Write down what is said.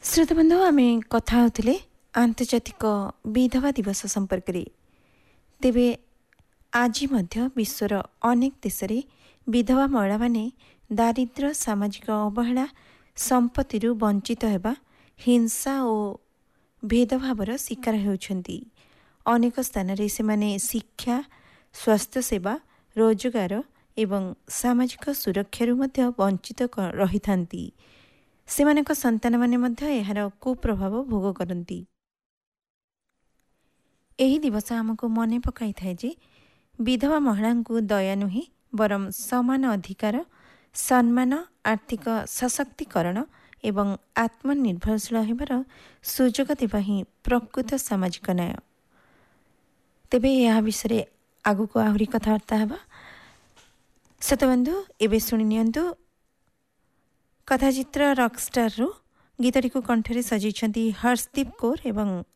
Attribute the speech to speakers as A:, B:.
A: श्रोताबंधु आम कथा होते आंतर्जातिक विधवा दिवस संपर्क रे। तेबे आज विश्वर अनेक देश रे विधवा महिला माने दारिद्र्य सामाजिक अवहेला संपत्ति वंचित होगा हिंसा और भेदभावर शिकार होउछंती। अनेक स्थान रे से माने शिक्षा स्वास्थ्य सेवा रोजगार एवं सामाजिक सुरक्षारू मध्य वंचित रही थांती। सेमानक संतान माने मध्य एहार कुप्रभाव भोग करती। एही दिवस आमको मने पकाई थाए जे विधवा महिला को दया नुहे बरम समान अधिकार सम्मान आर्थिक सशक्तिकरण एवं आत्मनिर्भरशील होबार सुजोग देवा ही प्रकृत सामाजिक न्याय। तेबे यह विषय आगु को आहरी कथबार्ता हेबा। सतबंधु एबे सुनि नियंतु कथाचित्र रॉकस्टार रू गीतटी को कंठरे सजाइछंती हर्षदीप कौर एवं